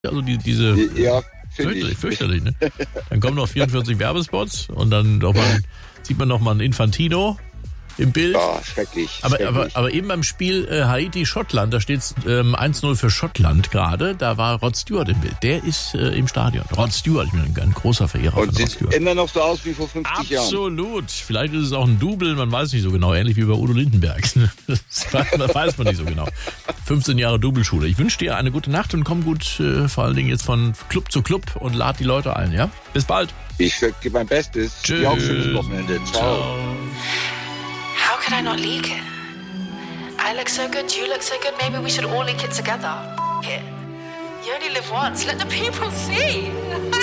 Also diese Ja, finde ich. Fürchterlich, ne? Dann kommen noch 44 Werbespots und dann sieht man noch mal einen Infantino im Bild. Schrecklich. Aber eben beim Spiel Haiti-Schottland, da steht 1-0 für Schottland gerade, da war Rod Stewart im Bild. Der ist im Stadion. Rod Stewart, ich bin ein großer Verehrer von Rod Stewart. Und sieht immer noch so aus wie vor 50 Jahren. Absolut. Vielleicht ist es auch ein Double, man weiß nicht so genau. Ähnlich wie bei Udo Lindenberg. Das weiß man nicht so genau. 15 Jahre Double-Schule. Ich wünsche dir eine gute Nacht und komm gut, vor allen Dingen jetzt von Club zu Club und lad die Leute ein, ja? Bis bald. Ich gebe mein Bestes. Tschüss. Dir auch schönes Wochenende. Ciao. How could I not leak it? I look so good, you look so good, maybe we should all leak it together. It. You only live once, let the people see.